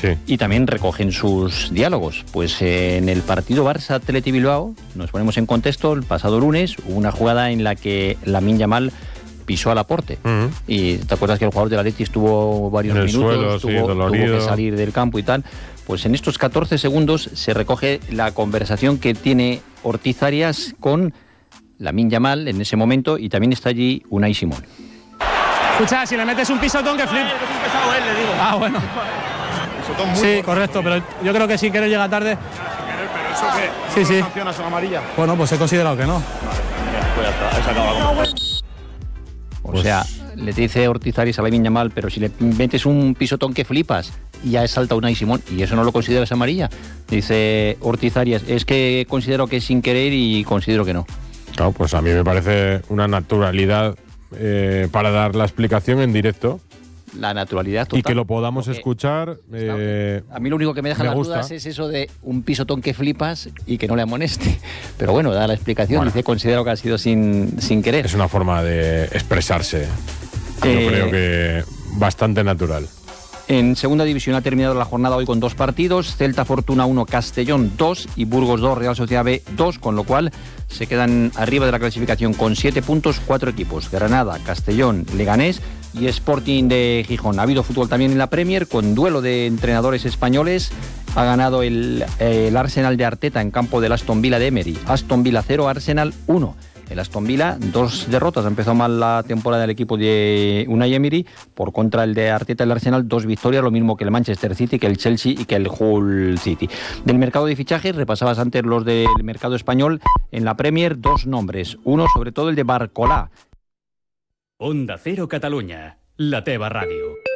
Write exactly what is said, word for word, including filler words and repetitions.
Sí. Y también recogen sus diálogos. Pues eh, en el partido Barça-Athletic Bilbao, nos ponemos en contexto, el pasado lunes hubo una jugada en la que Lamine Yamal pisó a Laporte. Uh-huh. Y te acuerdas que el jugador del Athletic estuvo varios en el minutos, suelo, tuvo, sí, tuvo que salir del campo y tal. Pues en estos catorce segundos se recoge la conversación que tiene Ortiz Arias con Lamine Yamal en ese momento, y también está allí Unai Simón. Escucha, si le metes un pisotón que flip. Es un pesado él, le digo. Ah, bueno. Pisotón muy sí, bueno. Correcto, pero yo creo que sin querer llega tarde. Pero eso qué, sí, sí. sancionas a la amarilla. Bueno, pues he considerado que no. Vale, pues ya está, he sacado la conversación. O pues... sea, le dice Ortiz Arias a Lamine Yamal, pero si le metes un pisotón que flipas, ya salta Unai Simón, y eso no lo consideras amarilla. Dice Ortiz Arias, es que considero que es sin querer y considero que no. Claro, pues a mí me parece una naturalidad eh, para dar la explicación en directo. La naturalidad total. Y que lo podamos escuchar. Eh, a mí lo único que me deja me las gusta. dudas es eso de un pisotón que flipas y que no le amoneste. Pero bueno, da la explicación, bueno. Dice, considero que ha sido sin, sin querer. Es una forma de expresarse. Yo eh, creo que bastante natural. En segunda división ha terminado la jornada hoy con dos partidos: Celta Fortuna uno, Castellón dos y Burgos dos, Real Sociedad B dos, con lo cual se quedan arriba de la clasificación con siete puntos cuatro equipos: Granada, Castellón, Leganés y Sporting de Gijón. Ha habido fútbol también en la Premier, con duelo de entrenadores españoles. Ha ganado el, el Arsenal de Arteta en campo del Aston Villa de Emery. Aston Villa cero, Arsenal uno. El Aston Villa, dos derrotas. Ha empezado mal la temporada del equipo de Unai Emery. Por contra, el de Arteta, el Arsenal, dos victorias, lo mismo que el Manchester City, que el Chelsea y que el Hull City. Del mercado de fichajes, repasabas antes los del mercado español. En la Premier, dos nombres. Uno, sobre todo, el de Barcolá. Onda Cero Catalunya, la teva ràdio.